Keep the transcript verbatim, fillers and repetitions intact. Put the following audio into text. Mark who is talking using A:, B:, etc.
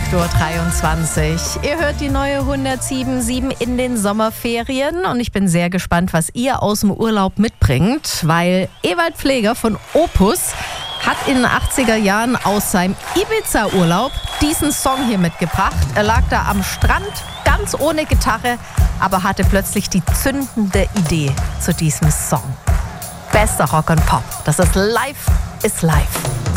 A: acht Uhr dreiundzwanzig. Ihr hört die neue hundertsieben Komma sieben in den Sommerferien und ich bin sehr gespannt, was ihr aus dem Urlaub mitbringt, weil Ewald Pfleger von Opus hat in den achtziger Jahren aus seinem Ibiza-Urlaub diesen Song hier mitgebracht. Er lag da am Strand, ganz ohne Gitarre, aber hatte plötzlich die zündende Idee zu diesem Song. Bester Rock und Pop. Das ist Life is Life.